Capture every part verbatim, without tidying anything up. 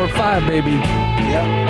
four five, baby. Yep.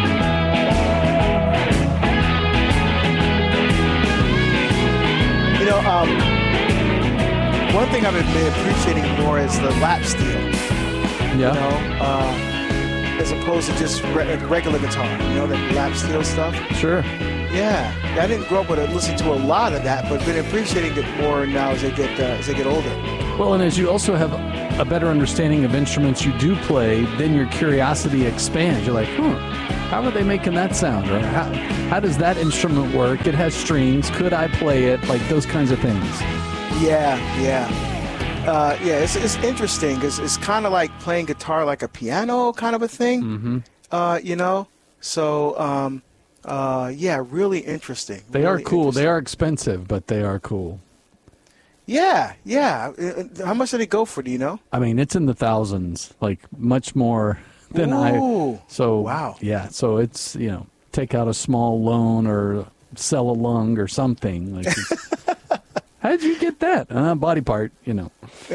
You know, um, one thing I've been appreciating more is the lap steel. Yeah. You know, uh, as opposed to just re- regular guitar. You know, the lap steel stuff. Sure. Yeah. I didn't grow up with it, listen to a lot of that, but been appreciating it more now as I get uh, as I get older. Well, and as you also have a better understanding of instruments you do play, then your curiosity expands. You're like, huh, how are they making that sound? Or how, how does that instrument work? It has strings. Could I play it? Like those kinds of things. Yeah, yeah. Uh, yeah, it's, it's interesting because it's kind of like playing guitar like a piano kind of a thing, Mm-hmm. uh, you know? So, um, uh, yeah, really interesting. They really are cool. interesting. They are expensive, but they are cool. Yeah, yeah. Uh, How much do they go for, do you know? I mean, it's in the thousands, like much more than Ooh, I. So, wow. Yeah, so it's, you know, take out a small loan or sell a lung or something. Like, it's, how did you get that? Uh, body part, you know.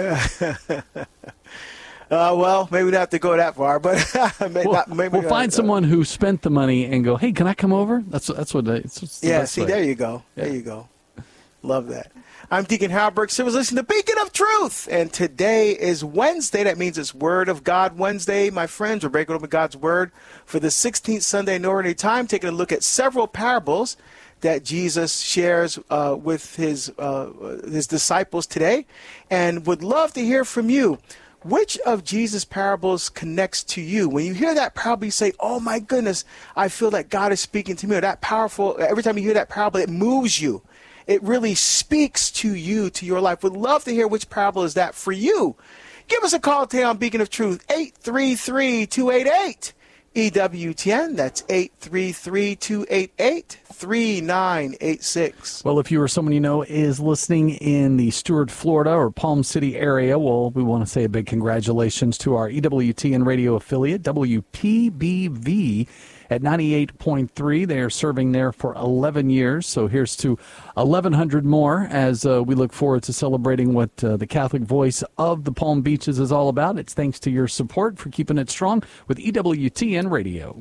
Uh, well, maybe not have to go that far, but maybe We'll, not, maybe we'll not, find uh, someone who spent the money and go, hey, can I come over? That's that's what they, it's, it's the Yeah, best see, way. there you go. There Yeah. you go. Love that. I'm Deacon Halberg. So was listening to Beacon of Truth. And today is Wednesday. That means it's Word of God Wednesday, my friends. We're breaking open God's Word for the sixteenth Sunday in Ordinary Time, taking a look at several parables that Jesus shares uh, with his uh, his disciples today. And would love to hear from you. Which of Jesus' parables connects to you? When you hear that parable, you say, oh, my goodness, I feel that God is speaking to me. Or that powerful, every time you hear that parable, it moves you. It really speaks to you, to your life. Would love to hear which parable is that for you. Give us a call today on Beacon of Truth, eight three three, two eight eight, E W T N. That's eight three three, two eight eight, three nine eight six. Well, if you or someone you know is listening in the Stuart, Florida or Palm City area, well, we want to say a big congratulations to our E W T N radio affiliate, W P B V, at ninety-eight point three. They are serving there for eleven years. So here's to eleven hundred more as uh, we look forward to celebrating what uh, the Catholic Voice of the Palm Beaches is all about. It's thanks to your support for keeping it strong with E W T N Radio.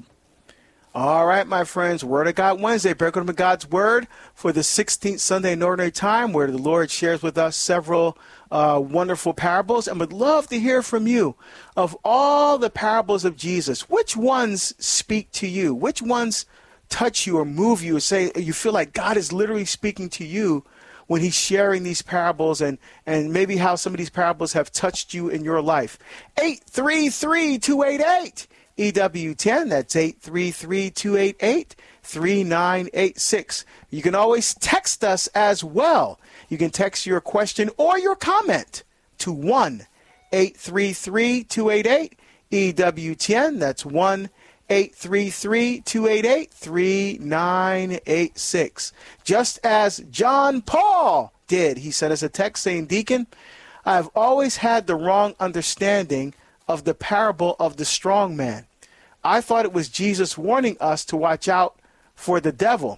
All right, my friends, Word of God Wednesday, breaking open God's Word for the sixteenth Sunday in Ordinary Time, where the Lord shares with us several uh, wonderful parables, and would love to hear from you. Of all the parables of Jesus, which ones speak to you? Which ones touch you or move you or say you feel like God is literally speaking to you when he's sharing these parables, and, and maybe how some of these parables have touched you in your life? eight three three, two eight eight. E W ten, that's eight three three, two eight eight, three nine eight six. You can always text us as well. You can text your question or your comment to one eight three three, two eight eight, E W ten. That's one eight three three, two eight eight, three nine eight six. Just as John Paul did. He sent us a text saying, Deacon, I've always had the wrong understanding of the parable of the strong man. I thought it was Jesus warning us to watch out for the devil.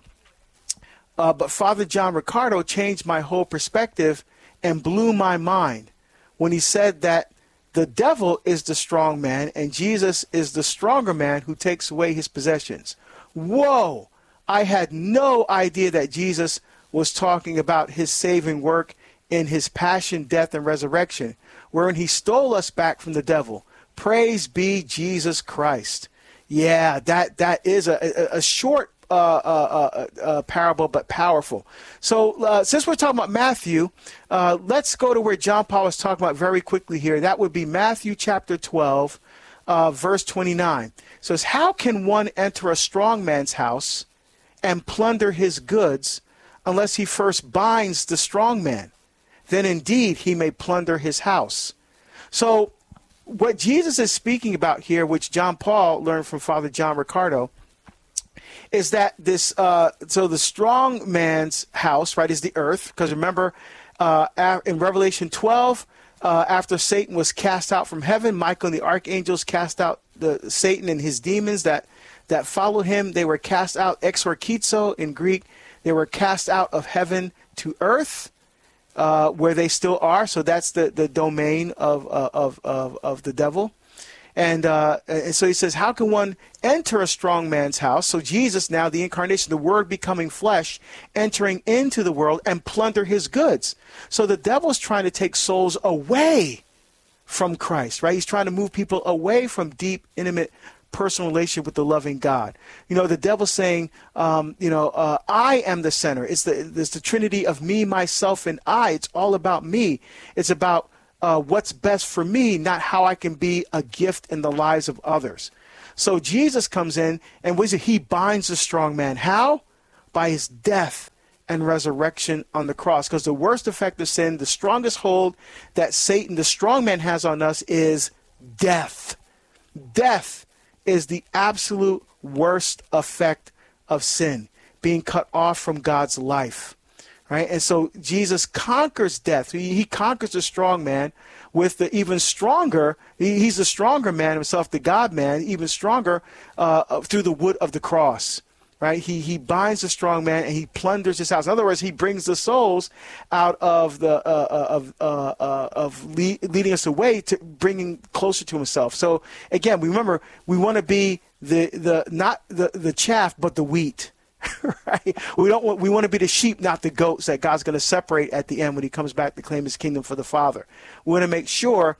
Uh, but Father John Ricardo changed my whole perspective and blew my mind when he said that the devil is the strong man and Jesus is the stronger man who takes away his possessions. Whoa! I had no idea that Jesus was talking about his saving work in his passion, death, and resurrection, wherein he stole us back from the devil. Praise be Jesus Christ. Yeah, that that is a, a, a short uh, uh, uh, uh, parable, but powerful. So uh, since we're talking about Matthew, uh, let's go to where John Paul was talking about very quickly here. That would be Matthew chapter twelve, uh, verse twenty-nine. It says, how can one enter a strong man's house and plunder his goods unless he first binds the strong man? Then indeed he may plunder his house. So what Jesus is speaking about here, which John Paul learned from Father John Ricardo, is that this, uh, so the strong man's house, right, is the earth. Because remember, uh, in Revelation twelve, uh, after Satan was cast out from heaven, Michael and the archangels cast out the Satan and his demons that, that followed him. They were cast out, exorkizo in Greek. They were cast out of heaven to earth. Uh, where they still are, so that's the, the domain of, uh, of of of the devil. And, uh, and so he says, how can one enter a strong man's house? So Jesus, now the incarnation, the word becoming flesh, entering into the world and plunder his goods. So the devil's trying to take souls away from Christ, right? He's trying to move people away from deep, intimate, personal relationship with the loving God. You know, the devil's saying, um, you know, uh, I am the center. It's the, it's the Trinity of me, myself, and I. It's all about me. It's about Uh, what's best for me, not how I can be a gift in the lives of others. So Jesus comes in, and what is it? He binds the strong man. How? By his death and resurrection on the cross. Because the worst effect of sin, the strongest hold that Satan, the strong man, has on us is death. Death is the absolute worst effect of sin, being cut off from God's life. Right? And so Jesus conquers death. He, he conquers the strong man with the even stronger. He, he's the stronger man himself, the God man, even stronger uh, through the wood of the cross. Right? He he binds the strong man and he plunders his house. In other words, he brings the souls out of the uh, of uh, uh, of lead, leading us away to bringing closer to himself. So again, we remember we want to be the the not the the chaff but the wheat. Right? We don't want, we want to be the sheep, not the goats that God's going to separate at the end when he comes back to claim his kingdom for the Father. We want to make sure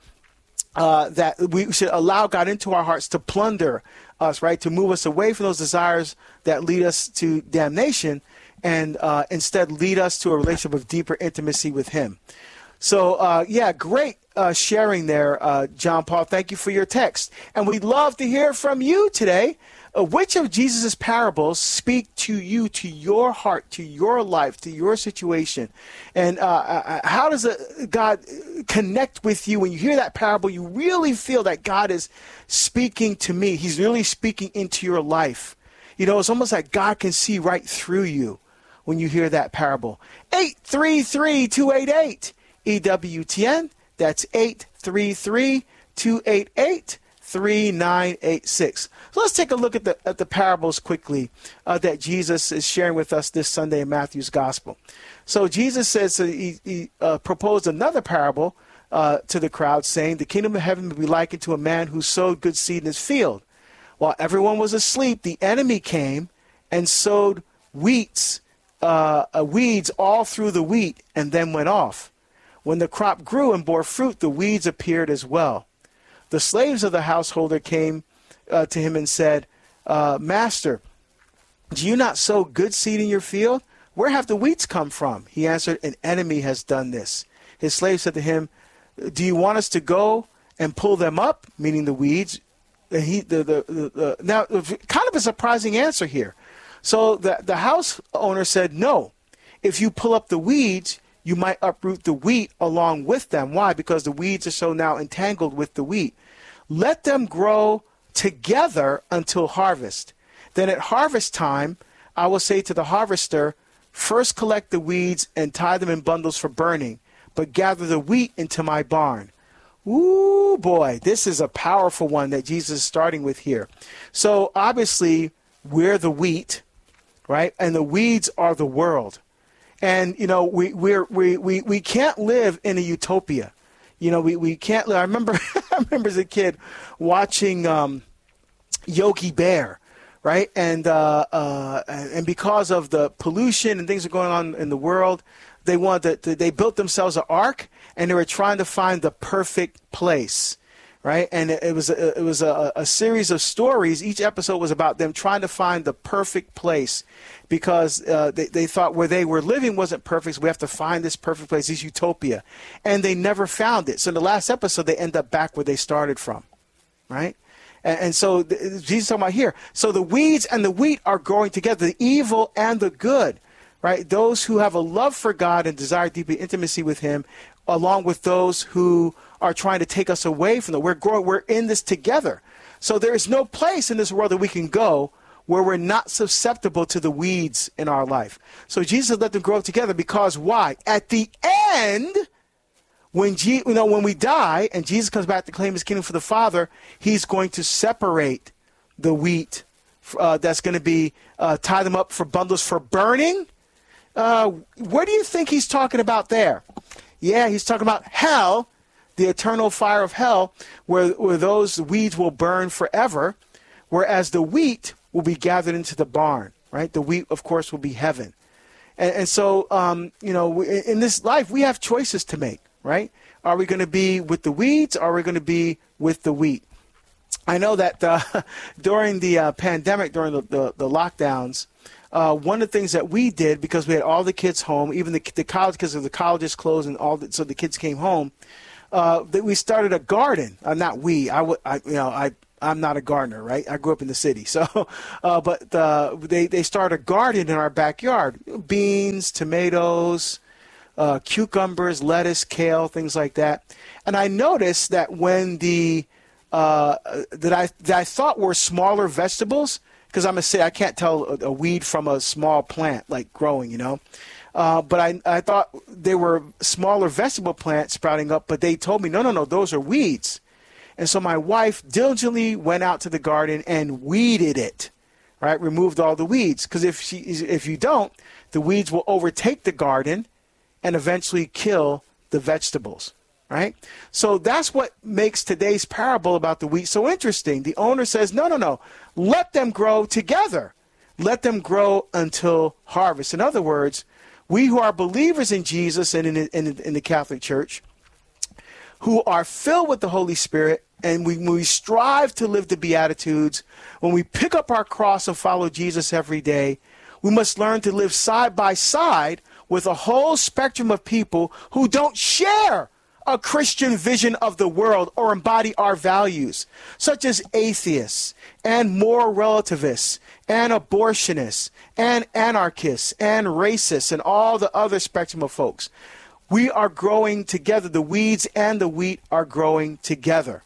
uh, that we should allow God into our hearts to plunder us, right? To move us away from those desires that lead us to damnation and uh, instead lead us to a relationship of deeper intimacy with him. So, uh, yeah, great uh, sharing there, uh, John Paul. Thank you for your text. And we'd love to hear from you today. Uh, which of Jesus' parables speak to you, to your heart, to your life, to your situation? And uh, uh, how does uh, God connect with you? When you hear that parable, you really feel that God is speaking to me. He's really speaking into your life. You know, it's almost like God can see right through you when you hear that parable. eight three three, two eight eight, E W T N. That's eight three three, two eight eight, three nine eight six. So let's take a look at the at the parables quickly uh, that Jesus is sharing with us this Sunday in Matthew's Gospel. So Jesus says uh, he, he uh, proposed another parable uh, to the crowd, saying, "The kingdom of heaven will be likened to a man who sowed good seed in his field. While everyone was asleep, the enemy came and sowed weeds, uh, uh, weeds all through the wheat, and then went off. When the crop grew and bore fruit, the weeds appeared as well. The slaves of the householder came uh, to him and said, uh, Master, do you not sow good seed in your field? Where have the weeds come from?" He answered, "An enemy has done this." His slave said to him, "Do you want us to go and pull them up?" Meaning the weeds. And he, the, the, the, the, now, kind of a surprising answer here. So the, the house owner said, "No. If you pull up the weeds, you might uproot the wheat along with them." Why? Because the weeds are so now entangled with the wheat. "Let them grow together until harvest. Then at harvest time, I will say to the harvester, first collect the weeds and tie them in bundles for burning, but gather the wheat into my barn." Ooh, boy, this is a powerful one that Jesus is starting with here. So obviously, we're the wheat, right? And the weeds are the world. And, you know, we we're, we we we can't live in a utopia. You know, we, we can't live. I remember, I remember as a kid watching um, Yogi Bear, right? And, uh, uh, and because of the pollution and things that are going on in the world, they wanted to, they built themselves an ark, and they were trying to find the perfect place. Right, and it, it was a, it was a, a series of stories. Each episode was about them trying to find the perfect place, because uh, they they thought where they were living wasn't perfect. So we have to find this perfect place, this utopia, and they never found it. So in the last episode, they end up back where they started from, right? And, and so the, Jesus is talking about here. So the weeds and the wheat are growing together, the evil and the good, right? Those who have a love for God and desire deep intimacy with Him, along with those who are trying to take us away from them. We're growing, we're in this together. So there is no place in this world that we can go where we're not susceptible to the weeds in our life. So Jesus let them grow together, because why? At the end, when G, you know, when we die and Jesus comes back to claim his kingdom for the Father, he's going to separate the wheat uh, that's going to be uh, tie them up for bundles for burning. Uh, what do you think he's talking about there? Yeah, he's talking about hell. the eternal fire of hell, where, where those weeds will burn forever, whereas the wheat will be gathered into the barn, right? The wheat, of course, will be heaven. And, and so, um, you know, in this life, we have choices to make, right? Are we going to be with the weeds, or are we going to be with the wheat? I know that uh, during the uh, pandemic, during the, the, the lockdowns, uh, one of the things that we did, because we had all the kids home, even the, the college, because of the colleges closed and all, the, so the kids came home, uh, that we started a garden. Uh, not we, I, I, you know, I, I'm not a gardener, right? I grew up in the city, so, uh, but uh, they they started a garden in our backyard: beans, tomatoes, uh, cucumbers, lettuce, kale, things like that. And I noticed that when the uh, that I that I thought were smaller vegetables, because I'm gonna say I can't tell a, a weed from a small plant like growing, you know. Uh, but I I thought they were smaller vegetable plants sprouting up, but they told me no, no, no, those are weeds. And so my wife diligently went out to the garden and weeded it, right? Removed all the weeds, because if she if you don't, the weeds will overtake the garden and eventually kill the vegetables, right? So that's what makes today's parable about the wheat so interesting. The owner says, no, no, no, let them grow together. Let them grow until harvest. In other words, we who are believers in Jesus and in, in, in the Catholic Church, who are filled with the Holy Spirit, and we, when we strive to live the Beatitudes, when we pick up our cross and follow Jesus every day, we must learn to live side by side with a whole spectrum of people who don't share a Christian vision of the world or embody our values, such as atheists and moral relativists and abortionists and anarchists and racists and all the other spectrum of folks. We are growing together. The weeds and the wheat are growing together.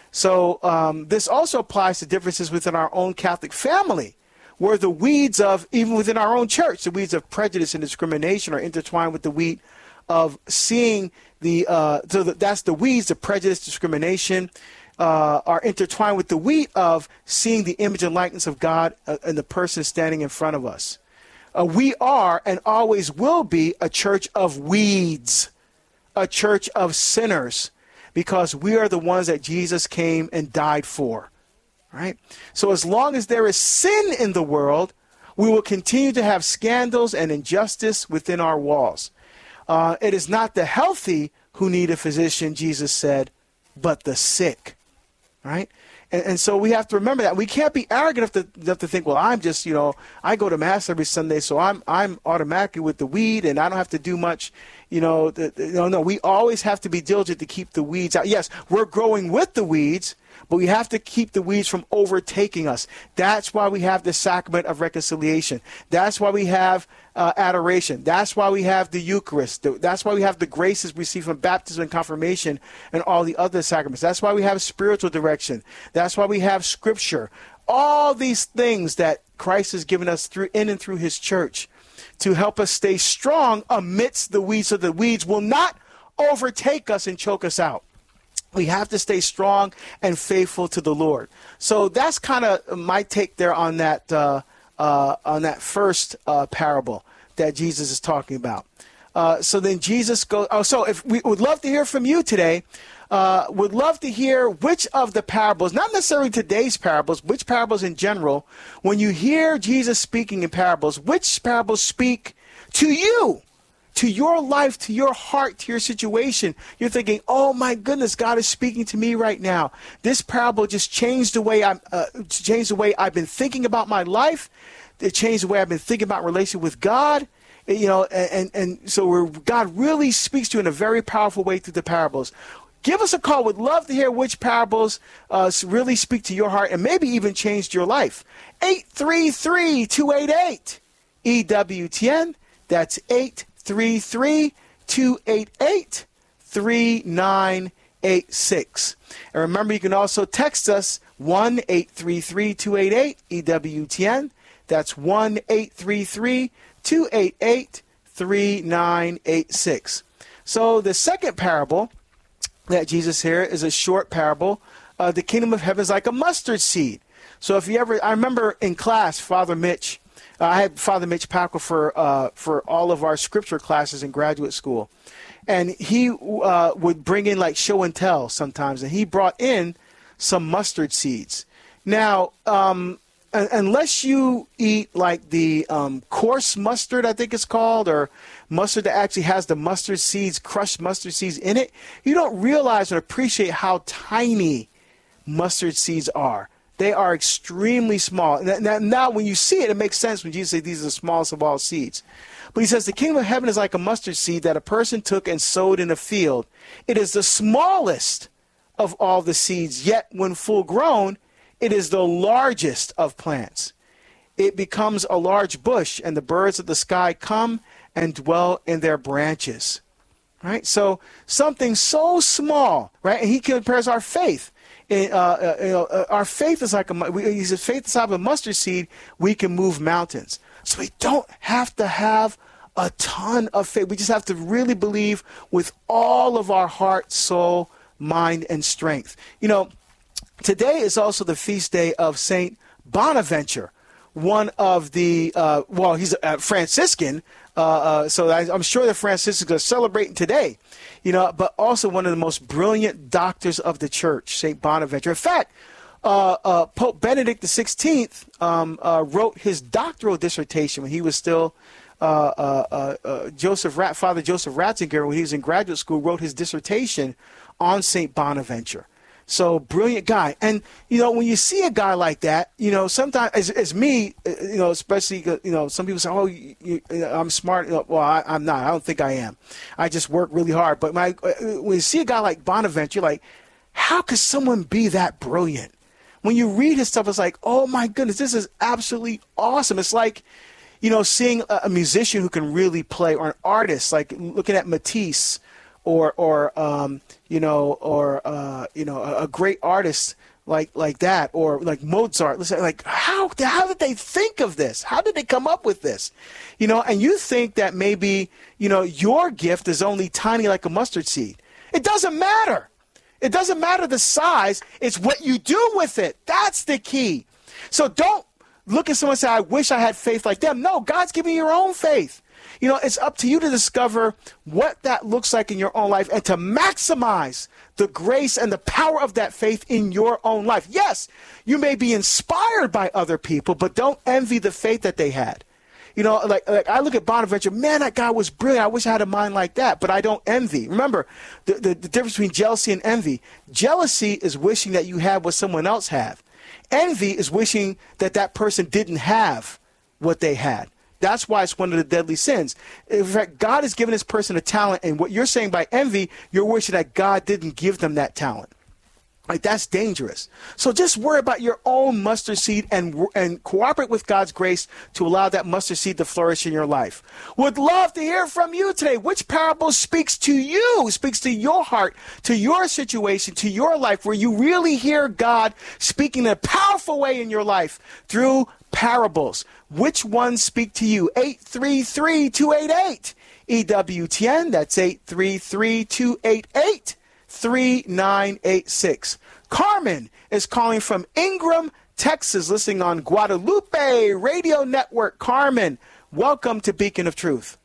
So um, this also applies to differences within our own Catholic family, where the weeds of, even within our own church, the weeds of prejudice and discrimination are intertwined with the wheat of seeing the, uh, so the, that's the weeds, the prejudice, discrimination, uh, are intertwined with the wheat of seeing the image and likeness of God uh, in the person standing in front of us. Uh, we are and always will be a church of weeds, a church of sinners, because we are the ones that Jesus came and died for, right? So as long as there is sin in the world, we will continue to have scandals and injustice within our walls. Uh, it is not the healthy who need a physician, Jesus said, but the sick, right? And, and so we have to remember that. We can't be arrogant enough to, enough to think, well, I'm just, you know, I go to Mass every Sunday, so I'm I'm automatically with the weed, and I don't have to do much, you know. The, the, no, no, we always have to be diligent to keep the weeds out. Yes, we're growing with the weeds, but we have to keep the weeds from overtaking us. That's why we have the sacrament of reconciliation. That's why we have uh, adoration. That's why we have the Eucharist. That's why we have the graces we receive from baptism and confirmation and all the other sacraments. That's why we have spiritual direction. That's why we have Scripture. All these things that Christ has given us through in and through his church to help us stay strong amidst the weeds, so the weeds will not overtake us and choke us out. We have to stay strong and faithful to the Lord. So that's kind of my take there on that uh, uh, on that first uh, parable that Jesus is talking about. Uh, so then Jesus goes. Oh, so if we would love to hear from you today, uh, would love to hear which of the parables, not necessarily today's parables, which parables in general, when you hear Jesus speaking in parables, which parables speak to you, to your life, to your heart, to your situation. You're thinking, oh my goodness, God is speaking to me right now. This parable just changed the way I'm, uh, changed the way I've been thinking about my life. It changed the way I've been thinking about relationship with God. You know, and, and so we're, God really speaks to you in a very powerful way through the parables. Give us a call. We'd love to hear which parables uh, really speak to your heart and maybe even changed your life. eight three three, two eight eight, E W T N. That's eight three three, two eight eight, three nine eight six. And remember, you can also text us one eight three three, two eight eight, E W T N. That's one eight three three, two eight eight, three nine eight six. So the second parable that Jesus here is a short parable. Uh, the kingdom of heaven is like a mustard seed. So if you ever, I remember in class, Father Mitch, uh, I had Father Mitch Packle for, uh, for all of our scripture classes in graduate school. and he uh, would bring in like show and tell sometimes, and he brought in some mustard seeds. Now, um, unless you eat like the um, coarse mustard, I think it's called, or mustard that actually has the mustard seeds, crushed mustard seeds in it, you don't realize or appreciate how tiny mustard seeds are. They are extremely small. Now, now, when you see it, it makes sense when Jesus says these are the smallest of all seeds. But he says the kingdom of heaven is like a mustard seed that a person took and sowed in a field. It is the smallest of all the seeds, yet when full grown, it is the largest of plants. It becomes a large bush, and the birds of the sky come and dwell in their branches. Right? So something so small, right? And he compares our faith. Uh, uh, you know, uh, our faith is like a, he says, faith is like a mustard seed. We can move mountains. So we don't have to have a ton of faith. We just have to really believe with all of our heart, soul, mind, and strength. You know, today is also the feast day of Saint Bonaventure, one of the, uh, well, he's a Franciscan, uh, uh, so I, I'm sure the Franciscans are celebrating today, you know, but also one of the most brilliant doctors of the church, Saint Bonaventure. In fact, uh, uh, Pope Benedict the sixteenth um, uh, wrote his doctoral dissertation when he was still uh, uh, uh, Joseph Rat, Father Joseph Ratzinger, when he was in graduate school, wrote his dissertation on Saint Bonaventure. So brilliant guy. And, you know, when you see a guy like that, you know, sometimes as, as me, you know, especially, you know, some people say, oh, you, you, I'm smart. Well, I, I'm not. I don't think I am. I just work really hard. But my, when you see a guy like Bonaventure, like, how could someone be that brilliant? When you read his stuff, it's like, oh, my goodness, this is absolutely awesome. It's like, you know, seeing a, a musician who can really play, or an artist, like looking at Matisse, or, or um, you know, or, uh, you know, a, a great artist like like that, or like Mozart. Listen, like, how, how did they think of this? How did they come up with this? You know, and you think that maybe, you know, your gift is only tiny like a mustard seed. It doesn't matter. It doesn't matter the size. It's what you do with it. That's the key. So don't look at someone and say, I wish I had faith like them. No, God's giving you your own faith. You know, it's up to you to discover what that looks like in your own life and to maximize the grace and the power of that faith in your own life. Yes, you may be inspired by other people, but don't envy the faith that they had. You know, like, like I look at Bonaventure, man, that guy was brilliant. I wish I had a mind like that, but I don't envy. Remember, the, the, the difference between jealousy and envy. Jealousy is wishing that you have what someone else have. Envy is wishing that that person didn't have what they had. That's why it's one of the deadly sins. In fact, God has given this person a talent, and what you're saying by envy, you're wishing that God didn't give them that talent. Like, that's dangerous. So just worry about your own mustard seed and and cooperate with God's grace to allow that mustard seed to flourish in your life. Would love to hear from you today. Which parable speaks to you, speaks to your heart, to your situation, to your life, where you really hear God speaking in a powerful way in your life through parables? Which ones speak to you? eight three three, two eight eight, E W T N. That's eight three three, two eight eight, three nine eight six. Carmen is calling from Ingram, Texas, listening on Guadalupe Radio Network. Carmen, welcome to Beacon of Truth.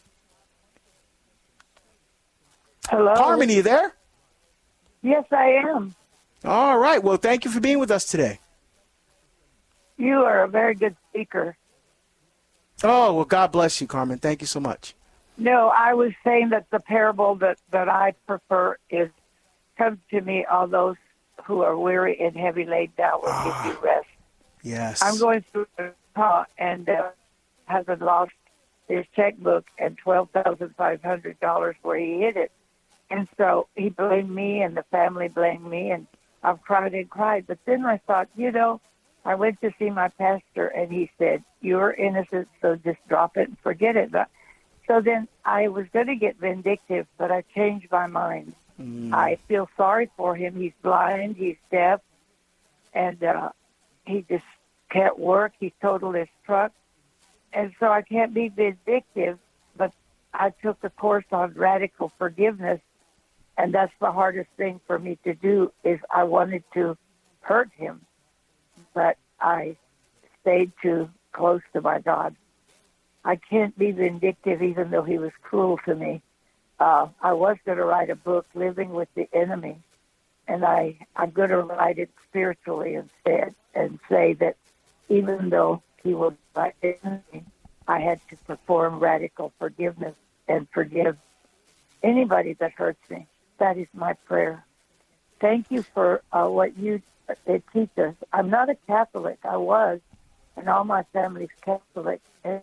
Hello. Carmen, are you there? Yes, I am. All right. Well, thank you for being with us today. You are a very good speaker. Oh, well, God bless you, Carmen. Thank you so much. No, I was saying that the parable that, that I prefer is, come to me, all those who are weary and heavy laid down will give you rest. Yes. I'm going through the car and uh, hasn't lost his checkbook and twelve thousand five hundred dollars where he hid it. And so he blamed me and the family blamed me, and I've cried and cried. But then I thought, you know, I went to see my pastor, and he said, you're innocent, so just drop it and forget it. But, so then I was going to get vindictive, but I changed my mind. Mm. I feel sorry for him. He's blind, he's deaf, and uh, he just can't work. He totaled his truck. And so I can't be vindictive, but I took a course on radical forgiveness, and that's the hardest thing for me to do, is I wanted to hurt him. But I stayed too close to my God. I can't be vindictive even though he was cruel to me. uh, I was going to write a book, Living with the Enemy, and I, I'm going to write it spiritually instead and say that even though he was my enemy, I had to perform radical forgiveness and forgive anybody that hurts me. That is my prayer. Thank you for uh, what you uh, teach us. I'm not a Catholic. I was, and all my family's Catholic. And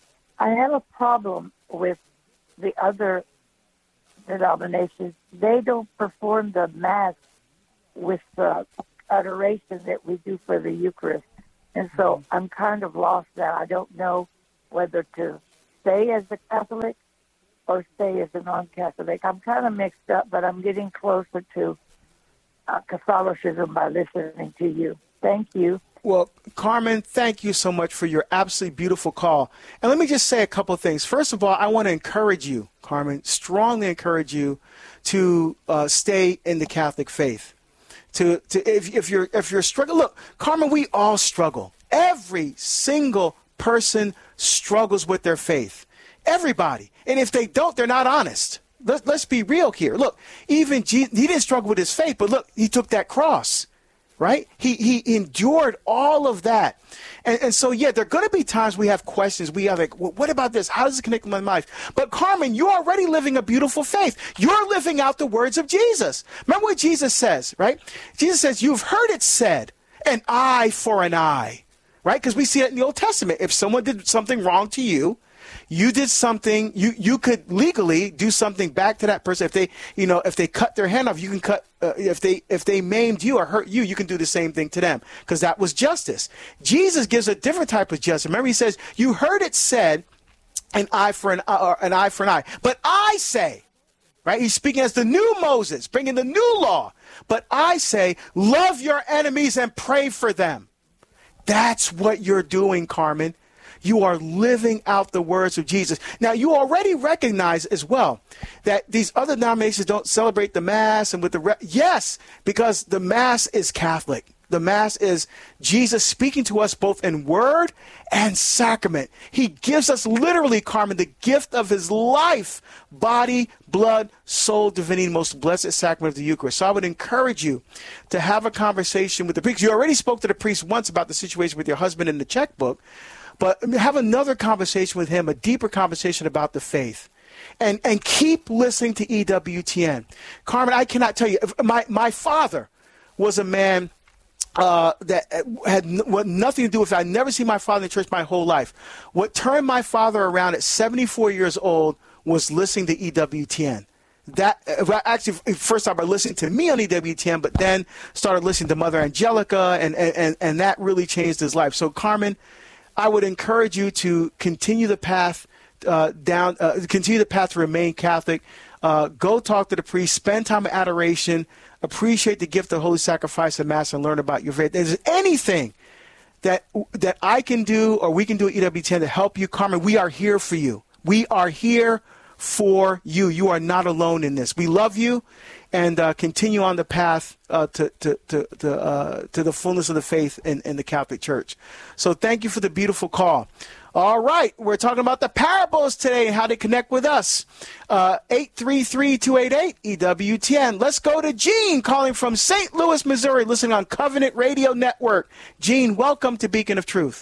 I have a problem with the other denominations. They don't perform the Mass with the adoration that we do for the Eucharist. And so I'm kind of lost now. I don't know whether to stay as a Catholic or stay as a non-Catholic. I'm kind of mixed up, but I'm getting closer to uh, Catholicism by listening to you. Thank you. Well, Carmen, thank you so much for your absolutely beautiful call. And let me just say a couple of things. First of all, I want to encourage you, Carmen, strongly encourage you to uh, stay in the Catholic faith. To, to if, if you're if you're struggling, look, Carmen, we all struggle. Every single person struggles with their faith. Everybody. And if they don't, they're not honest. Let's, let's be real here. Look, even Jesus, he didn't struggle with his faith, but look, he took that cross. Right? He he endured all of that. And, and so, yeah, there are going to be times we have questions. We have like, well, what about this? How does it connect with my life? But Carmen, you're already living a beautiful faith. You're living out the words of Jesus. Remember what Jesus says, right? Jesus says, you've heard it said, an eye for an eye, right? Because we see it in the Old Testament. If someone did something wrong to you, you did something, you, you could legally do something back to that person. If they, you know, if they cut their hand off, you can cut, uh, if they, if they maimed you or hurt you, you can do the same thing to them because that was justice. Jesus gives a different type of justice. Remember, he says, you heard it said, an eye for an eye, or an eye for an eye. But I say, right? He's speaking as the new Moses, bringing the new law. But I say, love your enemies and pray for them. That's what you're doing, Carmen. You are living out the words of Jesus. Now, you already recognize as well that these other denominations don't celebrate the Mass and with the... Re- yes, because the Mass is Catholic. The Mass is Jesus speaking to us both in word and sacrament. He gives us literally, Carmen, the gift of his life, body, blood, soul, divinity, most blessed sacrament of the Eucharist. So I would encourage you to have a conversation with the priest. You already spoke to the priest once about the situation with your husband in the checkbook. But have another conversation with him, a deeper conversation about the faith. And and keep listening to E W T N. Carmen, I cannot tell you, my, my father was a man uh, that had n- nothing to do with it. I'd never seen my father in church my whole life. What turned my father around at seventy-four years old was listening to E W T N. That uh, actually, first time by listening to me on E W T N, but then started listening to Mother Angelica, and, and, and that really changed his life. So, Carmen, I would encourage you to continue the path uh, down, uh, continue the path to remain Catholic. Uh, go talk to the priest, spend time in adoration, appreciate the gift of holy sacrifice and Mass, and learn about your faith. If there's anything that that I can do or we can do at E W T N to help you, Carmen, we are here for you. We are here for you. You are not alone in this. We love you, and uh, continue on the path uh, to to to to, uh, to the fullness of the faith in, in the Catholic Church. So thank you for the beautiful call. All right, we're talking about the parables today and how to connect with us. Uh, eight three three, two eight eight, E W T N. Let's go to Gene calling from Saint Louis, Missouri, listening on Covenant Radio Network. Gene, welcome to Beacon of Truth.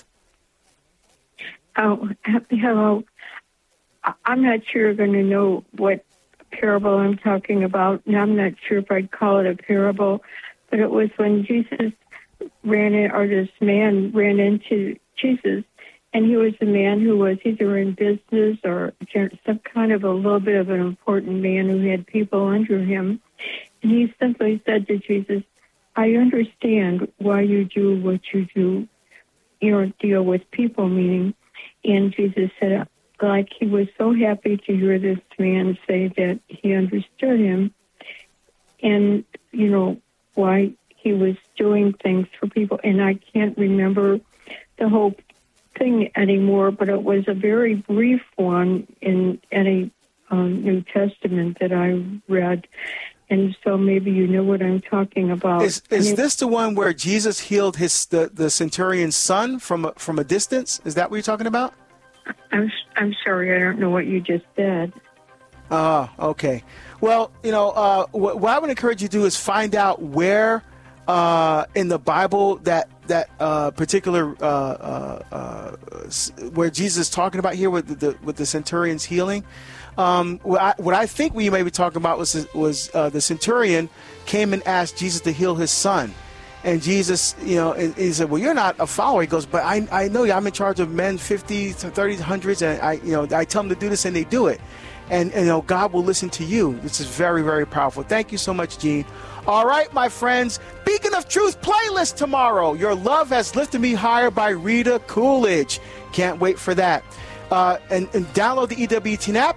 Oh, hello. I'm not sure you're going to know what parable I'm talking about, and I'm not sure if I'd call it a parable, but it was when Jesus ran in, or this man ran into Jesus, and he was a man who was either in business or some kind of a little bit of an important man who had people under him. And he simply said to Jesus, I understand why you do what you do, you know, deal with people, meaning. And Jesus said, like he was so happy to hear this man say that he understood him and, you know, why he was doing things for people. And I can't remember the whole thing anymore, but it was a very brief one in any um, New Testament that I read. And so maybe you know what I'm talking about. Is, is this the one where Jesus healed his the, the centurion's son from a, from a distance? Is that what you're talking about? I'm I'm sorry, I don't know what you just said. Uh, okay. Well, you know, uh, what, what I would encourage you to do is find out where uh, in the Bible that that uh, particular uh, uh, uh, where Jesus is talking about here with the with the centurion's healing. Um, what, I, what I think we may be talking about was was uh, the centurion came and asked Jesus to heal his son. And Jesus, you know, and he said, well, you're not a follower. He goes, but I, I know you. I'm in charge of men fifty to thirty, hundreds. And I, you know, I tell them to do this and they do it. And, and, you know, God will listen to you. This is very, very powerful. Thank you so much, Gene. All right, my friends. Beacon of Truth playlist tomorrow. Your Love Has Lifted Me Higher by Rita Coolidge. Can't wait for that. Uh, and, and download the E W T N app.